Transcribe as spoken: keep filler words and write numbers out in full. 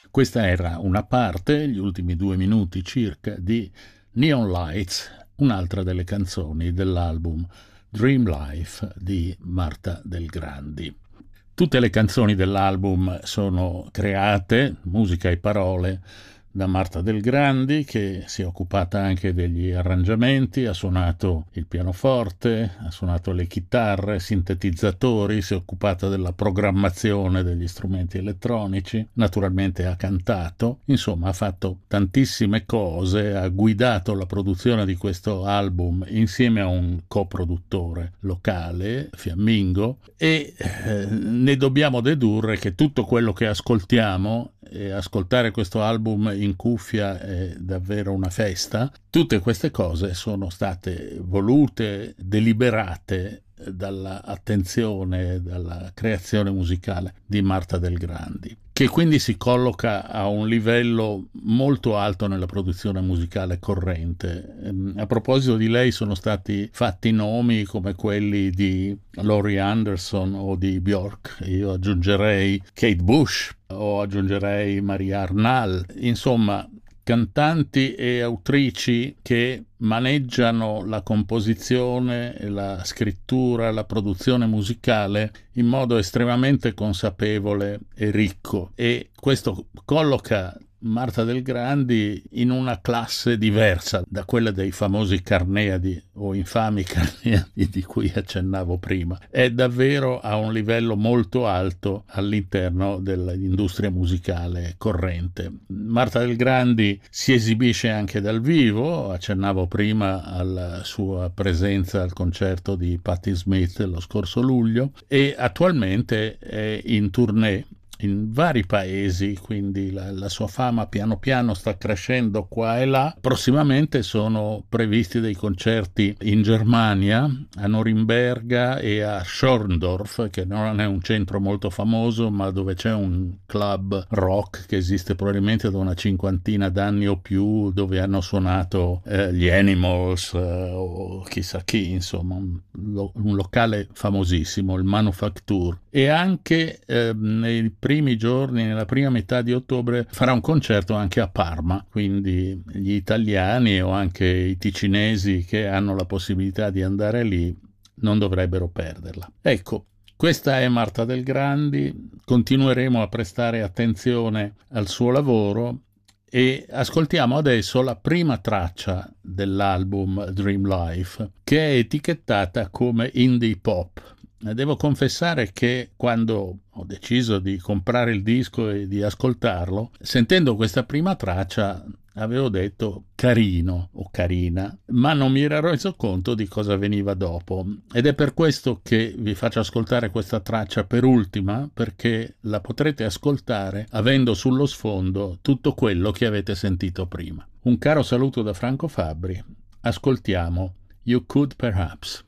Questa era una parte, gli ultimi due minuti circa, di Neon Lights, un'altra delle canzoni dell'album Dream Life di Marta Del Grandi. Tutte le canzoni dell'album sono create, musica e parole, da Marta Del Grandi, che si è occupata anche degli arrangiamenti, ha suonato il pianoforte, ha suonato le chitarre, sintetizzatori, si è occupata della programmazione degli strumenti elettronici, naturalmente ha cantato, insomma ha fatto tantissime cose, ha guidato la produzione di questo album insieme a un coproduttore locale, Fiammingo, e eh, ne dobbiamo dedurre che tutto quello che ascoltiamo, e ascoltare questo album in cuffia è davvero una festa, tutte queste cose sono state volute, deliberate dall'attenzione, dalla creazione musicale di Marta Del Grandi, che quindi si colloca a un livello molto alto nella produzione musicale corrente. A proposito di lei sono stati fatti nomi come quelli di Laurie Anderson o di Björk, io aggiungerei Kate Bush o aggiungerei Maria Arnal, insomma cantanti e autrici che maneggiano la composizione, la scrittura, la produzione musicale in modo estremamente consapevole e ricco, e questo colloca Marta Del Grandi in una classe diversa da quella dei famosi Carneadi o infami Carneadi di cui accennavo prima. È davvero a un livello molto alto all'interno dell'industria musicale corrente. Marta Del Grandi si esibisce anche dal vivo, accennavo prima alla sua presenza al concerto di Patti Smith lo scorso luglio, e attualmente è in tournée in vari paesi, quindi la, la sua fama piano piano sta crescendo qua e là. Prossimamente sono previsti dei concerti in Germania, a Norimberga e a Schorndorf, che non è un centro molto famoso, ma dove c'è un club rock che esiste probabilmente da una cinquantina d'anni o più, dove hanno suonato eh, gli Animals eh, o chissà chi, insomma, un, lo, un locale famosissimo, il Manufacture. E anche eh, nei primi giorni, nella prima metà di ottobre, farà un concerto anche a Parma, quindi gli italiani o anche i ticinesi che hanno la possibilità di andare lì non dovrebbero perderla. Ecco, questa è Marta Del Grandi, continueremo a prestare attenzione al suo lavoro e ascoltiamo adesso la prima traccia dell'album Dream Life, che è etichettata come indie pop. Devo confessare che quando ho deciso di comprare il disco e di ascoltarlo, sentendo questa prima traccia avevo detto carino o carina, ma non mi ero reso conto di cosa veniva dopo, ed è per questo che vi faccio ascoltare questa traccia per ultima, perché la potrete ascoltare avendo sullo sfondo tutto quello che avete sentito prima. Un caro saluto da Franco Fabbri, ascoltiamo You Could Perhaps.